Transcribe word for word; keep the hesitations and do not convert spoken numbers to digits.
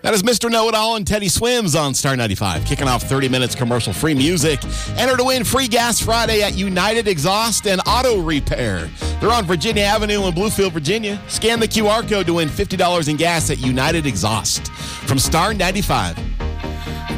That is Mister Know-It-All and Teddy Swims on Star ninety-five. Kicking off thirty minutes commercial-free music. Enter to win free gas Friday at United Exhaust and Auto Repair. They're on Virginia Avenue in Bluefield, Virginia. Scan the Q R code to win fifty dollars in gas at United Exhaust. From Star ninety-five.